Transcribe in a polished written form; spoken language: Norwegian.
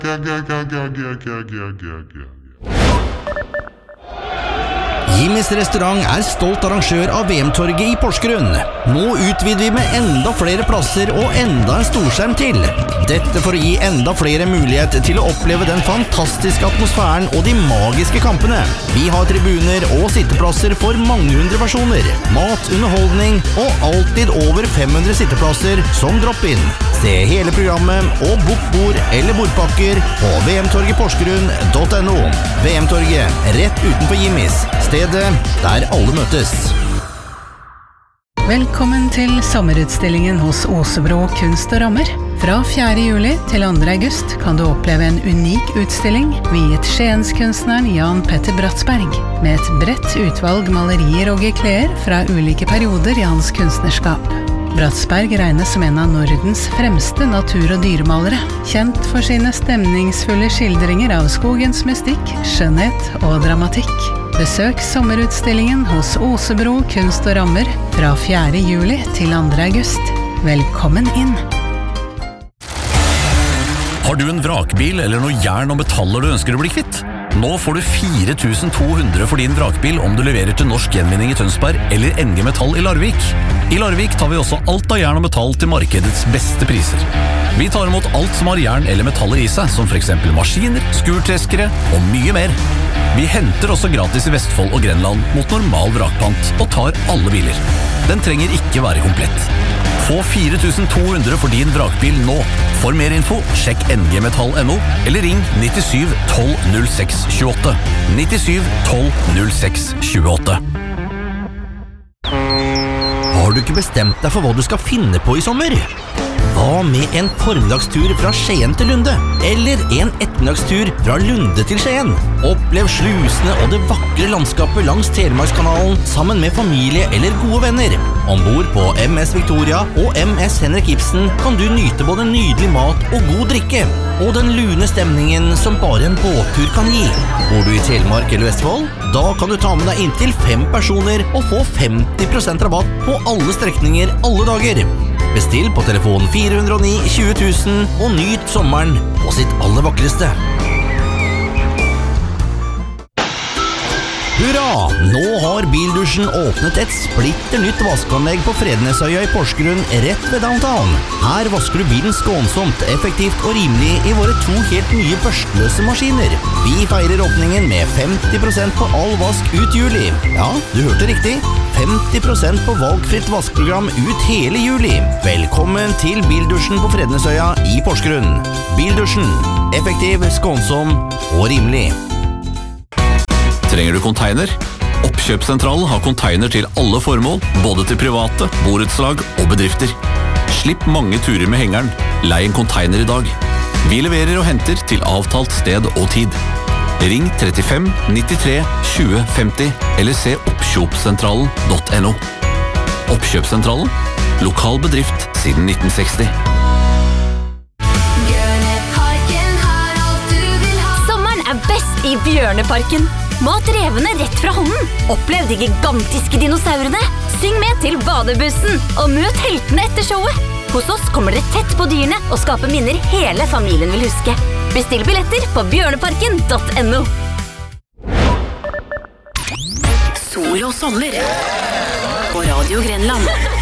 Jimmys restaurant stolt arrangør av VM-torget I Porsgrunn. Nå utvider vi med enda flere plasser og enda en storskjerm til. Dette for å gi enda flere mulighet til å oppleve den fantastiske atmosfæren og de magiske kampene. Vi har tribuner og sitteplasser for mange hundre personer. Mat, underholdning og alltid over 500 sitteplasser som drop-in. Se hele programmet og bok bord eller bordpakker på vmtorgetporsgrunn.no. VM-torget, rett utenfor Jimmys. Stedet der alle møtes. Velkommen til sommerutstillingen hos Åsebro Kunst og Rammer. Fra 4. juli til 2. august kan du oppleve en unik utstilling viet Skienskunstneren Jan Petter Bratsberg, med et bredt utvalg malerier og gekleer fra ulike perioder I hans kunstnerskap. Bratsberg regnes som en av Nordens fremste natur- og dyremalere, kjent for sine stemningsfulle skildringer av skogens mystikk, skjønnhet og dramatikk. Besøk sommerutstillingen hos Åsebro Kunst og Rammer fra 4. juli til 2. august. Velkommen inn! Har du en vrakbil eller noe jern og metaller du ønsker å bli kvitt? Nå får du 4.200 for din vrakbil om du leverer til Norsk Gjenvinning I Tønsberg eller NG Metall I Larvik. I Larvik tar vi også alt av jern og metall til markedets beste priser. Vi tar imot alt som har jern eller metaller I seg, som for eksempel maskiner, skurtreskere og mye mer. Vi henter også gratis I Vestfold og Grenland mot normal vrakpant og tar alle biler. Den trenger ikke være komplett. Få 4.200 for din vrakbil nå. For mer info, sjekk ngmetall.no eller ring 97 12 06 28. 97 12 06 28. Har du ikke bestemt deg for hva du skal finne på I sommer? Hva med en formiddagstur fra Skien til Lunde? Eller en ettermiddagstur fra Lunde til Skien? Opplev slusene og det vakre landskapet langs Telemarkskanalen sammen med familie eller gode venner. Ombord på MS Victoria og MS Henrik Ibsen kan du nyte både nydelig mat og god drikke. Og den lune stemningen som bare en båttur kan gi. Bor du I Telemark eller Vestfold? Da kan du ta med deg inntil 5 personer og få 50% rabatt på alle strekninger alle dager. Bestill på telefon 409 20 000 og nyt sommeren på sitt aller vakreste. Hurra! Nå har Bildusjen åpnet et splitter nytt vaskeanlegg på Frednesøya I Porsgrunn rett ved downtown. Her vasker du bilen skånsomt, effektivt og rimelig I våre 2 helt nye børstløse maskiner. Vi feirer åpningen med 50% på all vask ut juli. Ja, du hørte riktig. 50% på valgfritt vaskeprogram ut hele juli. Velkommen til Bildusjen på Frednesøya I Porsgrunn. Bildusjen. Effektiv, skånsom og rimelig. Trenger du container? Oppkjøpssentralen har container til alle formål, både til private, borettslag og bedrifter. Slipp mange turer med hengeren. Lei en container I dag. Vi leverer og henter til avtalt sted og tid. Ring 35 93 20 50 eller se oppkjøpssentralen.no. Oppkjøpssentralen. Lokal bedrift siden 1960. Sommeren best I Bjørneparken. Mat revene rett fra hånden. Opplev de gigantiske dinosaurene. Syng med til badebussen og møt heltene etter showet. Hos oss kommer dere tett på dyrene og skaper minner hele familien vil huske. Bestill billetter på bjørneparken.no. Sol og sommer på Radio Grenland.